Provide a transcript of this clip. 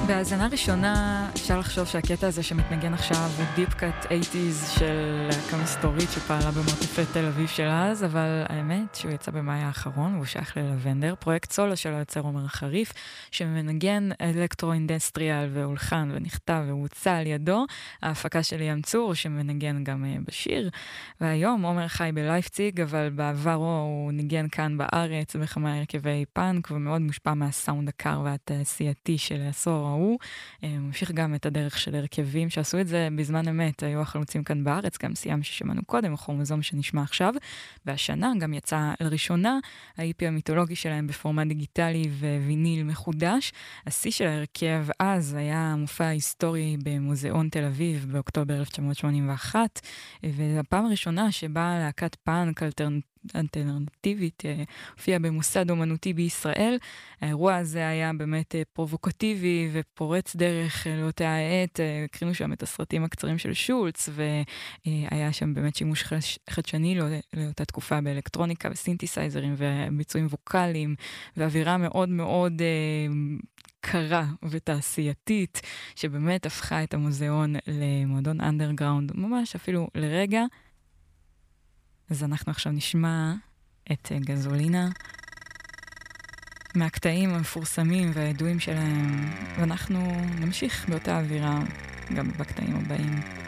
בהאזנה ראשונה אפשר לחשוב שהקטע הזה שמתנגן עכשיו הוא דיפ-קאט 80's של להקה מסתורית שפעלה במרתפי תל אביב של אז, אבל האמת שהוא יצא במאי האחרון והוא שייך ללבנדר, פרויקט סולו של היוצר עומר חריף, שמנגן אלקטרו-אינדסטריאל והולחן ונכתב והוצא על ידו, ההפקה של ים צור שמנגן גם בשיר, והיום עומר חי בלייפציג, אבל בעברו הוא ניגן כאן בארץ בכמה הרכבי פאנק ומאוד מושפע מהסאונד הקר והתעשייתי של העשור ההוא. ממשיך גם את הדרך של הרכבים שעשו את זה בזמן אמת, היו החלוצים כאן בארץ, גם סיים ששמענו קודם, הכרומוזום שנשמע עכשיו, והשנה גם יצא לראשונה ה-EP המיתולוגי שלהם בפורמט דיגיטלי וויניל מחודש. השיא של ההרכב אז היה מופע היסטורי במוזיאון תל אביב באוקטובר 1981, וזו הפעם הראשונה שבה להקת פאנק אלטרנטיבית הופיעה במוסד אומנותי בישראל. האירוע הזה היה באמת פרובוקטיבי ופורץ דרך לאותה העת, הקרינו שם את הסרטים הקצרים של שולץ, והיה שם באמת שימוש חדשני לאותה תקופה באלקטרוניקה וסינתסייזרים וביצועים ווקליים, ואווירה מאוד מאוד קרה ותעשייתית, שבאמת הפכה את המוזיאון למועדון אנדרגראונד, ממש אפילו לרגע. אז אנחנו עכשיו נשמע את גזולינה מהקטעים המפורסמים והידועים שלהם, ואנחנו נמשיך באותה אווירה גם בקטעים הבאים.